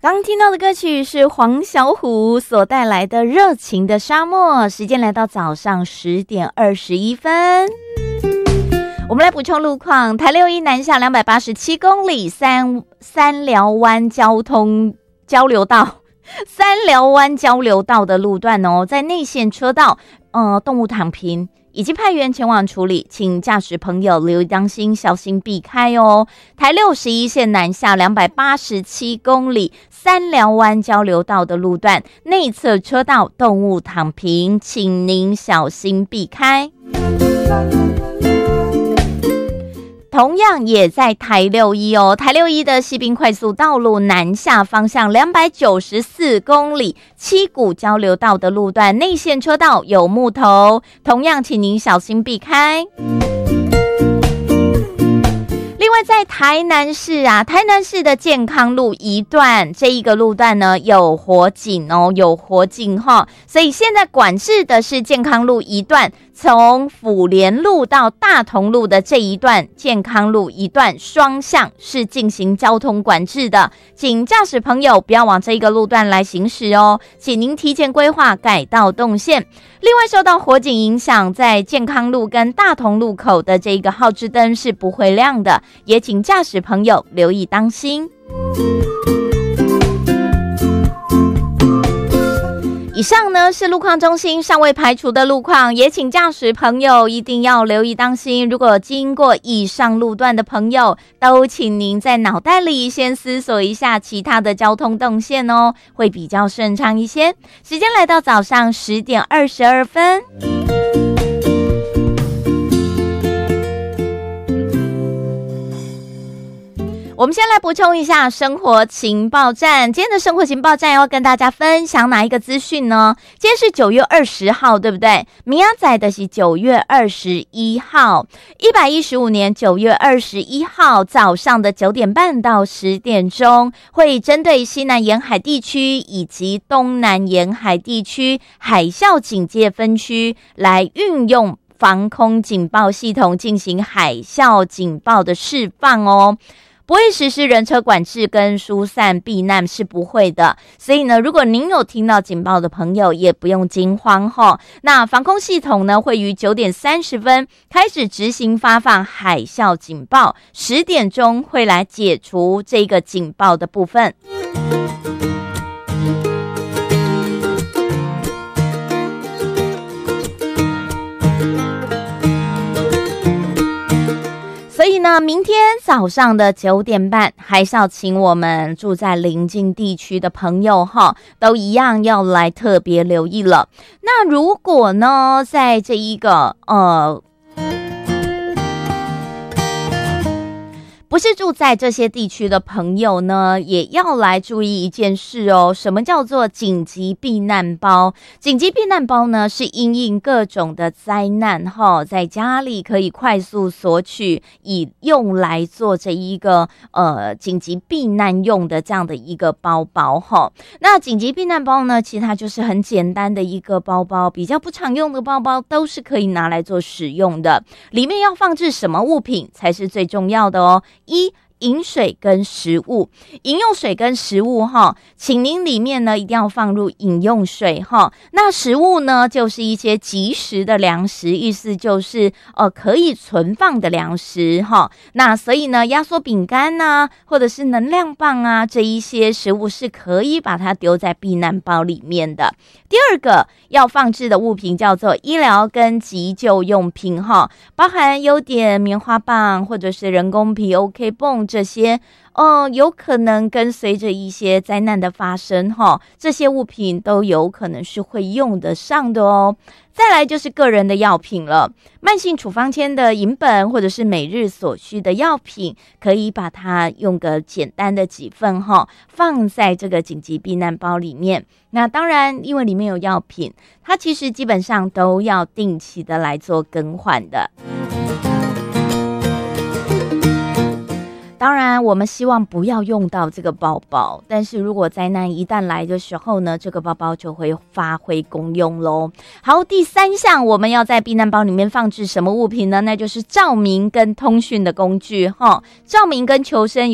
刚听到的歌曲是黄小琥所带来的《热情的沙漠》。时间来到早上10点21分，我们来补充路况。台6一南下287公里，三寮湾交流道的路段哦，在内线车道，动物躺平。已经派员前往处理，请驾驶朋友留意当心，小心避开哦。台61线南下287公里，三寮湾交流道的路段内侧车道动物躺平，请您小心避开。同样也在台61哦，台61的西滨快速道路南下方向294公里，七股交流道的路段内线车道有木头，同样请您小心避开。另外在台南市的健康路一段，这一个路段呢有火警哦，所以现在管制的是健康路一段，从府联路到大同路的这一段健康路一段双向是进行交通管制的，请驾驶朋友不要往这一个路段来行驶哦，请您提前规划改道动线。另外受到火警影响，在健康路跟大同路口的这个号志灯是不会亮的，也请驾驶朋友留意当心。以上呢是路况中心尚未排除的路况，也请驾驶朋友一定要留意当心。如果经过以上路段的朋友，都请您在脑袋里先思索一下其他的交通动线哦，会比较顺畅一些。时间来到早上10点22分。我们先来补充一下生活情报站。今天的生活情报站要跟大家分享哪一个资讯呢？今天是9月20号，对不对？明仔的是9月21号，115年9月21号早上的9点半到10点钟，会针对西南沿海地区以及东南沿海地区海啸警戒分区来运用防空警报系统进行海啸警报的释放哦。不会实施人车管制跟疏散避难，是不会的。所以呢，如果您有听到警报的朋友，也不用惊慌齁。那防空系统呢，会于9点30分开始执行发放海啸警报，10点钟会来解除这个警报的部分。所以呢，明天早上的9点半，还是要请我们住在邻近地区的朋友都一样要来特别留意了。那如果呢，在这一个不是住在这些地区的朋友呢，也要来注意一件事哦。什么叫做紧急避难包？紧急避难包呢，是因应各种的灾难在家里可以快速索取，以用来做这一个紧急避难用的这样的一个包包那紧急避难包呢，其实它就是很简单的一个包包，比较不常用的包包都是可以拿来做使用的。里面要放置什么物品才是最重要的哦？饮水跟食物，饮用水跟食物请您里面呢一定要放入饮用水那食物呢就是一些即食的粮食，意思就是可以存放的粮食那所以呢压缩饼干啊或者是能量棒啊，这一些食物是可以把它丢在避难包里面的。第二个要放置的物品叫做医疗跟急救用品包含优碘棉花棒或者是人工皮 OK 泵，这些有可能跟随着一些灾难的发生这些物品都有可能是会用得上的哦。再来就是个人的药品了，慢性处方签的饮本或者是每日所需的药品，可以把它用个简单的几份放在这个紧急避难包里面。那当然因为里面有药品，它其实基本上都要定期的来做更换的。当然我们希望不要用到这个包包，但是如果灾难一旦来的时候呢，这个包包就会发挥功用咯。好，第3项我们要在避难包里面放置什么物品呢？那就是照明跟通讯的工具照明跟求生